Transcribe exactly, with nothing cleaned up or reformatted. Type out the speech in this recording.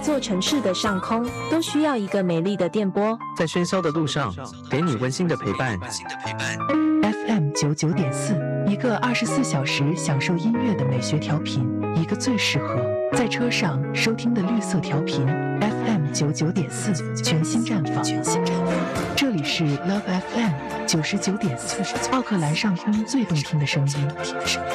座城市的上空，都需要一个美丽的电波。 在喧嚣的路上，给你温馨的陪伴。 F M 九九点四，一个二十四小时享受音乐的美学调频，一个最适合在车上收听的绿色调频。F M 九九点四，全新绽放。这里是 Love F M 九十九点四，奥克兰上空最动听的声音。